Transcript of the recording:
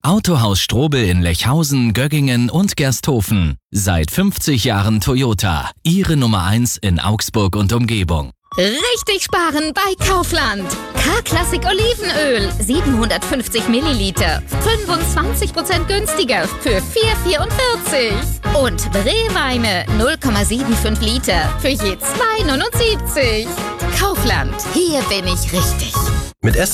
Autohaus Strobel in Lechhausen, Göggingen und Gersthofen. Seit 50 Jahren Toyota. Ihre Nummer 1 in Augsburg und Umgebung. Richtig sparen bei Kaufland. K-Klassik Olivenöl, 750 Milliliter, 25% günstiger für 4,44. Und Brewweine, 0,75 Liter für je 2,79. Kaufland, hier bin ich richtig. Mit